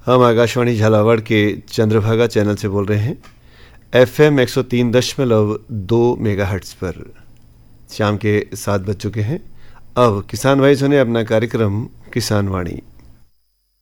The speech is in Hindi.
हम आकाशवाणी झालावाड़ के चंद्रभागा चैनल से बोल रहे हैं। FM 103.2 मेगाहर्ट्ज पर शाम के 7 बज चुके हैं। अब किसान भाई सुने अपना कार्यक्रम किसान वाणी।